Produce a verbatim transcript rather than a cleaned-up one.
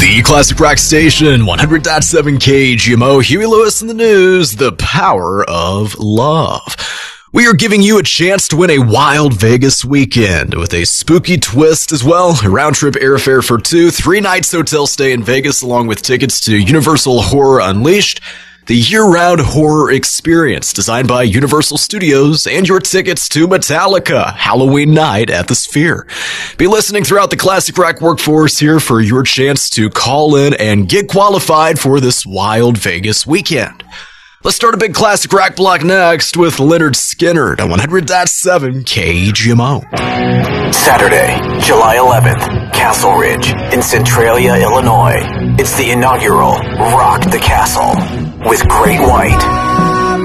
The Classic Rock Station, one hundred point seven K G M O, Huey Lewis in the news, the power of love. We are giving you a chance to win a wild Vegas weekend with a spooky twist as well. A round-trip airfare for two, three nights hotel stay in Vegas, along with tickets to Universal Horror Unleashed, the year-round horror experience designed by Universal Studios, and your tickets to Metallica Halloween night at the Sphere. Be listening throughout the Classic Rock workforce here for your chance to call in and get qualified for this wild Vegas weekend. Let's start a big Classic Rock block next with Lynyrd Skynyrd on one hundred point seven K G M O. Saturday, July eleventh, Castle Ridge in Centralia, Illinois. It's the inaugural Rock the Castle with Great White,